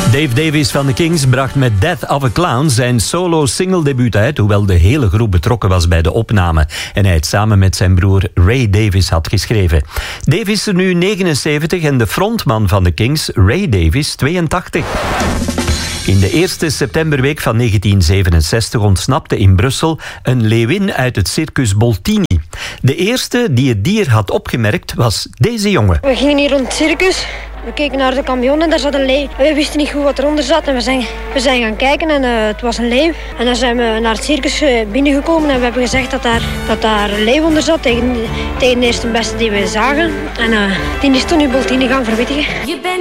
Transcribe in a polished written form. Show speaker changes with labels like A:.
A: Dave Davies van de Kings bracht met Death of a Clown zijn solo-single-debuut uit, hoewel de hele groep betrokken was bij de opname en hij het samen met zijn broer Ray Davies had geschreven. Dave is er nu 79 en de frontman van de Kings, Ray Davies, 82. In de eerste septemberweek van 1967 ontsnapte in Brussel een leeuwin uit het circus Boltini. De eerste die het dier had opgemerkt was deze jongen.
B: We gingen hier rond het circus. We keken naar de kampioen en daar zat een leeuw. We wisten niet goed wat eronder zat en we zijn gaan kijken en het was een leeuw. En dan zijn we naar het circus binnengekomen en we hebben gezegd dat daar een leeuw onder zat tegen de eerste beste die we zagen. En die is toen in Boltini gaan verwittigen.